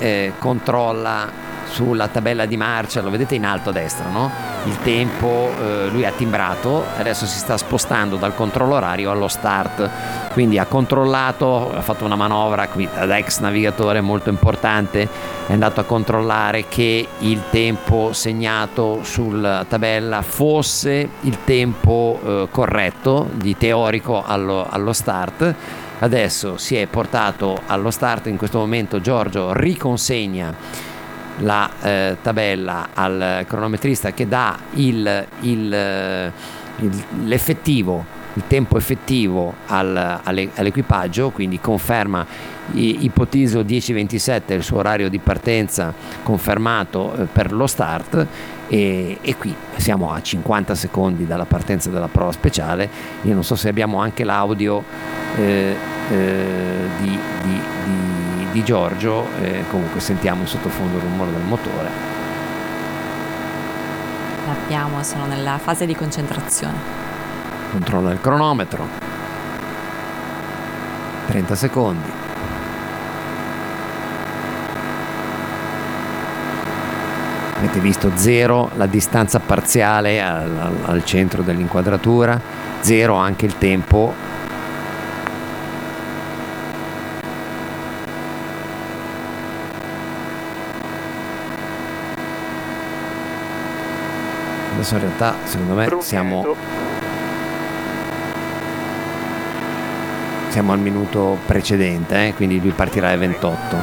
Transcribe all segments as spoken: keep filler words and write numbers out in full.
eh, controlla sulla tabella di marcia, lo vedete in alto a destra, no? Il tempo, eh, lui ha timbrato, adesso si sta spostando dal controllo orario allo start, quindi ha controllato, ha fatto una manovra qui da ex navigatore molto importante, è andato a controllare che il tempo segnato sulla tabella fosse il tempo eh, corretto di teorico allo, allo start. Adesso si è portato allo start, in questo momento Giorgio riconsegna la eh, tabella al cronometrista che dà il, il, il, l'effettivo, il tempo effettivo al, all'equipaggio, quindi conferma, ipotizzo dieci ventisette il suo orario di partenza confermato eh, per lo start, e, e qui siamo a cinquanta secondi dalla partenza della prova speciale. Io non so se abbiamo anche l'audio eh, eh, di, di, di di Giorgio, eh, comunque sentiamo in sottofondo il rumore del motore. L'abbiamo, sono nella fase di concentrazione. Controlla il cronometro. trenta secondi. Avete visto zero la distanza parziale al, al, al centro dell'inquadratura, zero anche il tempo. Adesso in realtà secondo me siamo siamo al minuto precedente, eh? Quindi lui partirà alle ventotto.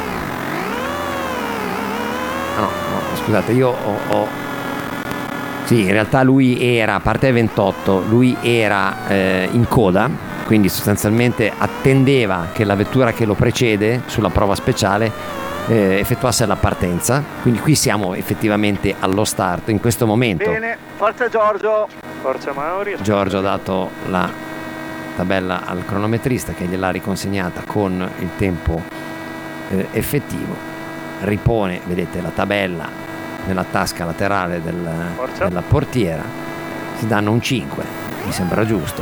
Ah, no, no, scusate, io ho, ho sì, in realtà lui era, a parte le ventotto, lui era eh, in coda, quindi sostanzialmente attendeva che la vettura che lo precede sulla prova speciale Eh, effettuasse la partenza, quindi qui siamo effettivamente allo start in questo momento. Bene, forza Giorgio, forza Mauri. Giorgio ha dato la tabella al cronometrista che gliel'ha riconsegnata con il tempo eh, effettivo, ripone, vedete, la tabella nella tasca laterale del, della portiera, si danno un cinque, mi sembra giusto,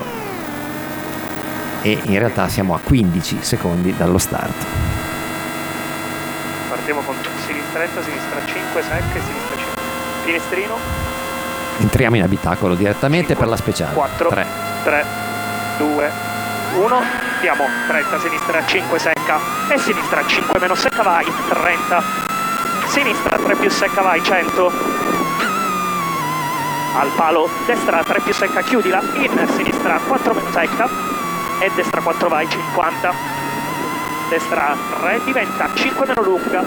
e in realtà siamo a quindici secondi dallo start. Partiamo con sinistra, sinistra cinque, secche, sinistra cinque. Finestrino. Entriamo in abitacolo direttamente cinque, per la speciale. quattro, tre, tre, due, uno. Andiamo. trenta, sinistra cinque, secca. E sinistra cinque meno secca, vai. trenta. Sinistra tre più secca, vai. cento. Al palo. Destra tre più secca, chiudila. In sinistra quattro meno secca. E destra quattro, vai. cinquanta. Destra tre diventa cinque meno lunga,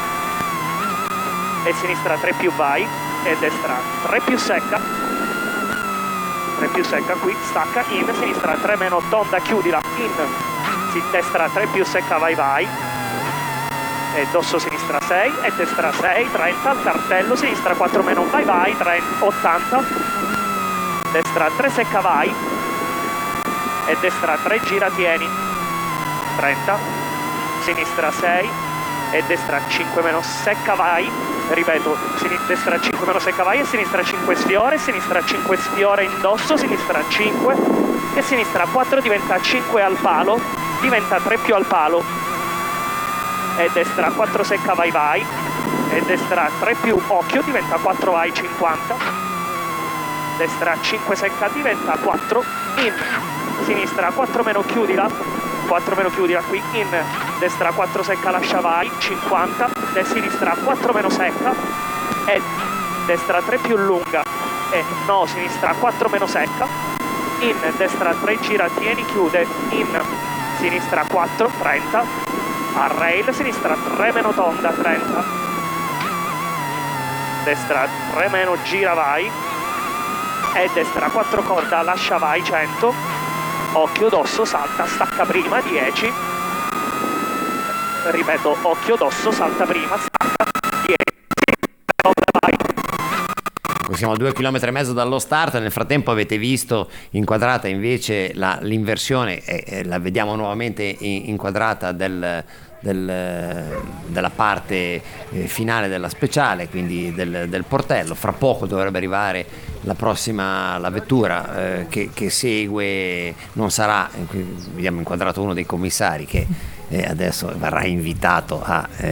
e sinistra tre più vai, e destra tre più secca, tre più secca qui, stacca, in sinistra tre meno tonda, chiudila, in sì, destra tre più secca, vai vai, e dosso sinistra sei, e destra sei, trenta, al cartello, sinistra quattro meno vai vai, trenta, ottanta, destra tre secca vai, e destra tre gira tieni, trenta, sinistra sei e destra cinque meno secca vai, ripeto, destra cinque meno secca vai, e sinistra cinque sfiore, sinistra cinque sfiore indosso, sinistra cinque, e sinistra quattro diventa cinque al palo, diventa tre più al palo, e destra quattro secca vai vai, e destra tre più occhio diventa quattro vai, cinquanta, destra cinque secca diventa quattro, in sinistra quattro meno chiudila, quattro meno chiudila qui, in destra quattro secca lascia vai, cinquanta, e sinistra quattro meno secca, e destra tre più lunga, e no, sinistra quattro meno secca, in destra tre gira tieni, chiude, in sinistra quattro, trenta, a rail, sinistra tre meno tonda, trenta, destra tre meno gira vai, e destra quattro corda lascia vai, cento, occhio dosso, salta, stacca prima, dieci, ripeto, occhio dosso, salta prima, stacca, dieci, vai. Siamo a due chilometri e mezzo dallo start. Nel frattempo avete visto inquadrata invece la, l'inversione, e, e la vediamo nuovamente in, inquadrata del, del, della parte eh, finale della speciale, quindi del, del portello. Fra poco dovrebbe arrivare la prossima, la vettura eh, che, che segue, non sarà, qui abbiamo inquadrato uno dei commissari che eh, adesso verrà invitato a eh,